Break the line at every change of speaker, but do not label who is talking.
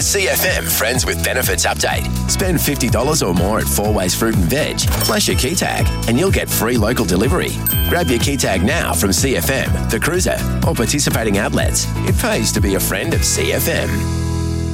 CFM Friends with Benefits Update. Spend $50 or more at 4Ways Fruit and Veg. Flash your key tag and you'll get free local delivery. Grab your key tag now from CFM, The Cruiser, or participating outlets. It pays to be a friend of CFM.